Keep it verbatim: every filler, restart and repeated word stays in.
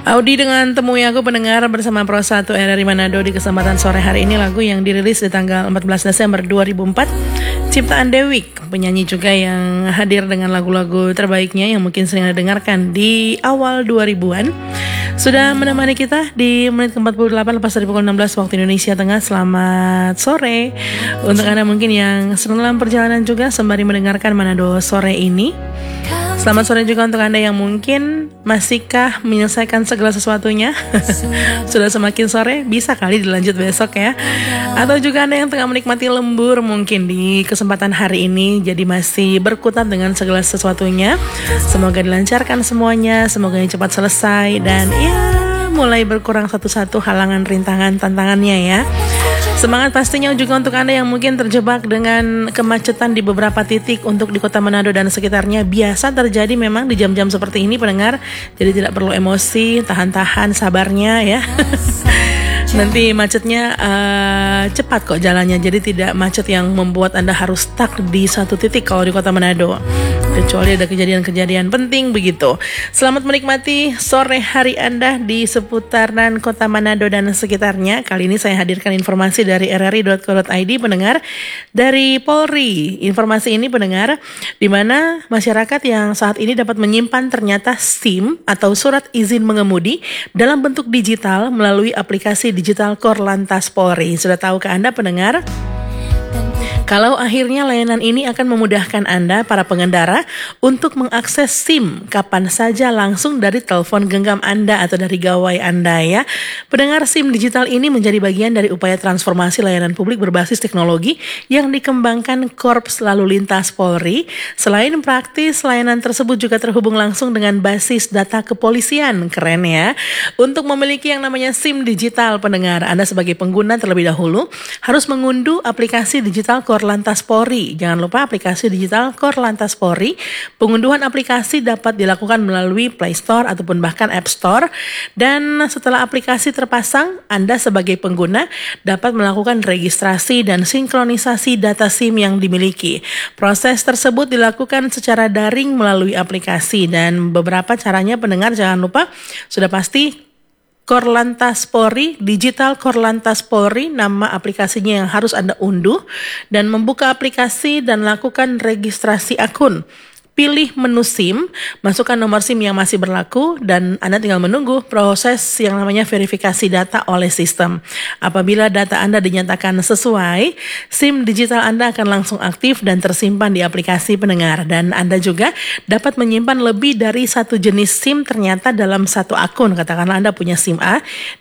Audi dengan Temui Aku pendengar bersama Pro satu R R I Manado di kesempatan sore hari ini, lagu yang dirilis di tanggal empat belas Desember dua ribu empat, ciptaan Dewik, penyanyi juga yang hadir dengan lagu-lagu terbaiknya yang mungkin sering didengarkan di awal dua ribuan. Sudah menemani kita di menit ke empat puluh delapan lepas dari pukul enam belas waktu Indonesia Tengah. Selamat sore untuk Anda mungkin yang sedang dalam perjalanan juga sembari mendengarkan Manado sore ini. Selamat sore juga untuk Anda yang mungkin masihkah menyelesaikan segala sesuatunya. Sudah semakin sore, bisa kali dilanjut besok ya. Atau juga Anda yang tengah menikmati lembur mungkin di kesempatan hari ini, jadi masih berkutat dengan segala sesuatunya. Semoga dilancarkan semuanya, semoga cepat selesai, dan ya mulai berkurang satu-satu halangan, rintangan, tantangannya ya. Semangat pastinya juga untuk Anda yang mungkin terjebak dengan kemacetan di beberapa titik untuk di kota Manado dan sekitarnya. Biasa terjadi memang di jam-jam seperti ini pendengar, jadi tidak perlu emosi, tahan-tahan sabarnya ya. Nanti macetnya uh, cepat kok jalannya, jadi tidak macet yang membuat Anda harus stuck di satu titik kalau di kota Manado, kecuali ada kejadian-kejadian penting begitu. Selamat menikmati sore hari Anda di seputaran kota Manado dan sekitarnya. Kali ini saya hadirkan informasi dari r r i dot co dot i d pendengar, dari Polri. Informasi ini pendengar, di mana masyarakat yang saat ini dapat menyimpan ternyata SIM atau surat izin mengemudi dalam bentuk digital melalui aplikasi digital Korlantas Polri. Sudah tahu ke Anda pendengar? Kalau akhirnya layanan ini akan memudahkan Anda, para pengendara, untuk mengakses SIM kapan saja langsung dari telepon genggam Anda atau dari gawai Anda ya. Pendengar, SIM digital ini menjadi bagian dari upaya transformasi layanan publik berbasis teknologi yang dikembangkan Korps Lalu Lintas Polri. Selain praktis, layanan tersebut juga terhubung langsung dengan basis data kepolisian. Keren ya. Untuk memiliki yang namanya SIM digital pendengar, Anda sebagai pengguna terlebih dahulu harus mengunduh aplikasi digital Korlantas Polri. Jangan lupa aplikasi digital Korlantas Polri. Pengunduhan aplikasi dapat dilakukan melalui Play Store ataupun bahkan App Store. Dan setelah aplikasi terpasang, Anda sebagai pengguna dapat melakukan registrasi dan sinkronisasi data SIM yang dimiliki. Proses tersebut dilakukan secara daring melalui aplikasi, dan beberapa caranya pendengar jangan lupa sudah pasti Korlantas Polri, Digital Korlantas Polri, nama aplikasinya yang harus Anda unduh, dan membuka aplikasi dan lakukan registrasi akun. Pilih menu SIM, masukkan nomor SIM yang masih berlaku, dan Anda tinggal menunggu proses yang namanya verifikasi data oleh sistem. Apabila data Anda dinyatakan sesuai, SIM digital Anda akan langsung aktif dan tersimpan di aplikasi pendengar. Dan Anda juga dapat menyimpan lebih dari satu jenis SIM ternyata dalam satu akun. Katakanlah Anda punya SIM A,